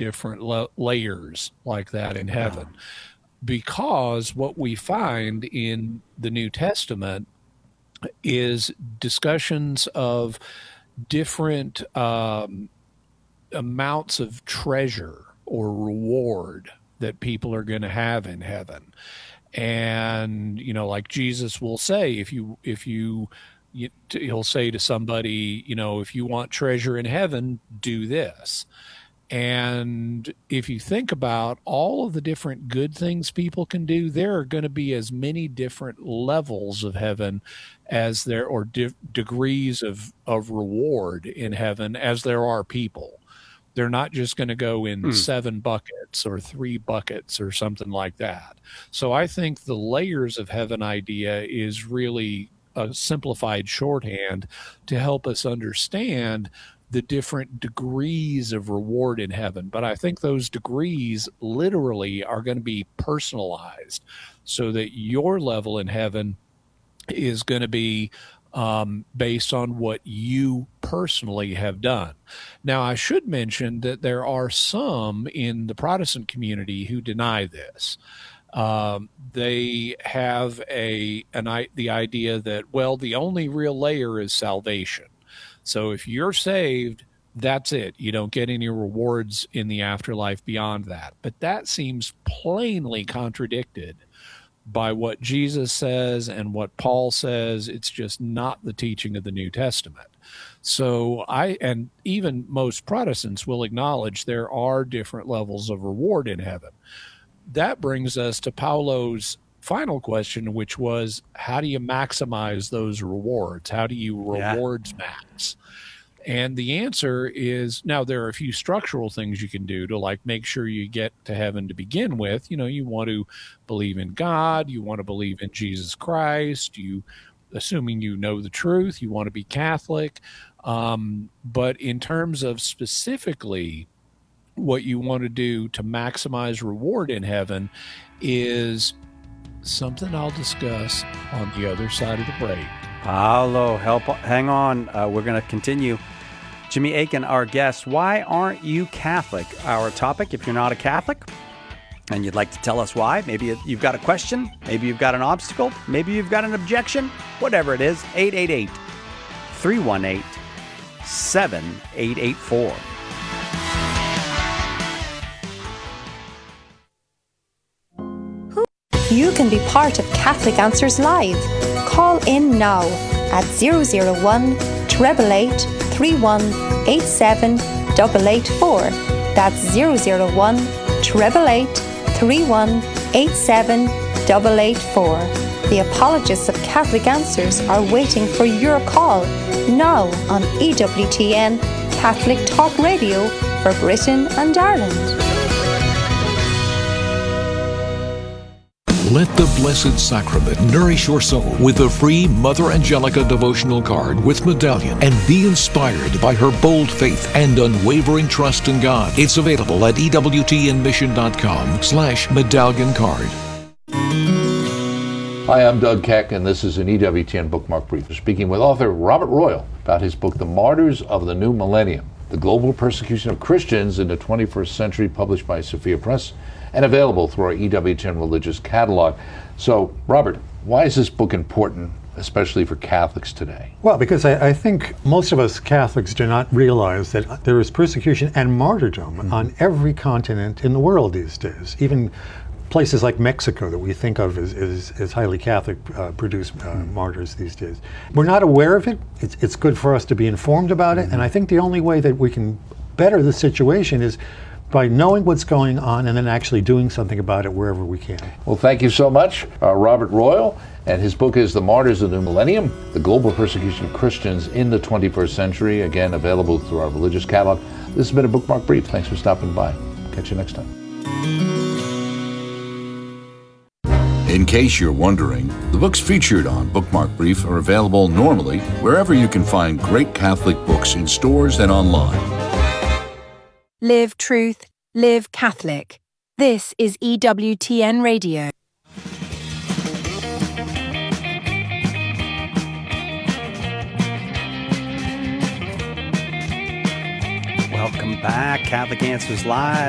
different layers like that in heaven, because what we find in the New Testament is discussions of different amounts of treasure or reward that people are going to have in heaven. And, like Jesus will say, he'll say to somebody, if you want treasure in heaven, do this. And if you think about all of the different good things people can do, there are going to be as many different levels of heaven as there, or degrees of reward in heaven as there are people. They're not just going to go in 7 buckets or 3 buckets or something like that. So I think the layers of heaven idea is really a simplified shorthand to help us understand the different degrees of reward in heaven. But I think those degrees literally are going to be personalized so that your level in heaven is going to be based on what you personally have done. Now, I should mention that there are some in the Protestant community who deny this. They have the idea that, well, the only real layer is salvation. So if you're saved, that's it. You don't get any rewards in the afterlife beyond that. But that seems plainly contradicted by what Jesus says and what Paul says. It's just not the teaching of the New Testament. So and even most Protestants will acknowledge there are different levels of reward in heaven. That brings us to Paulo's final question, which was, how do you maximize those rewards? How do you rewards max? And the answer is, now there are a few structural things you can do to make sure you get to heaven to begin with. You want to believe in God, you want to believe in Jesus Christ, assuming you know the truth, you want to be Catholic. But in terms of specifically what you want to do to maximize reward in heaven is something I'll discuss on the other side of the break. Paolo, hang on. We're going to continue. Jimmy Akin, our guest. Why aren't you Catholic? Our topic, if you're not a Catholic and you'd like to tell us why, maybe you've got a question, maybe you've got an obstacle, maybe you've got an objection, whatever it is, 888-318-7884. You can be part of Catholic Answers Live. Call in now at 001 888 3187 884. That's 001 888 3187 884. The apologists of Catholic Answers are waiting for your call now on EWTN Catholic Talk Radio for Britain and Ireland. Let the Blessed Sacrament nourish your soul with a free Mother Angelica devotional card with medallion, and be inspired by her bold faith and unwavering trust in God. It's available at EWTNmission.com/medallion card. Hi, I'm Doug Keck, and this is an EWTN Bookmark Brief. We're speaking with author Robert Royal about his book, The Martyrs of the New Millennium, The Global Persecution of Christians in the 21st Century, published by Sophia Press, and available through our EWTN Religious Catalog. So, Robert, why is this book important, especially for Catholics today? Well, because I think most of us Catholics do not realize that there is persecution and martyrdom on every continent in the world these days. Even places like Mexico that we think of as highly Catholic produce martyrs these days. We're not aware of it. It's good for us to be informed about it, and I think the only way that we can better the situation is by knowing what's going on and then actually doing something about it wherever we can. Well, thank you so much, Robert Royal, and his book is The Martyrs of the New Millennium, The Global Persecution of Christians in the 21st Century, again, available through our Religious Catalog. This has been a Bookmark Brief. Thanks for stopping by. Catch you next time. In case you're wondering, the books featured on Bookmark Brief are available normally wherever you can find great Catholic books in stores and online. Live Truth, Live Catholic. This is EWTN Radio. Welcome back, Catholic Answers Live.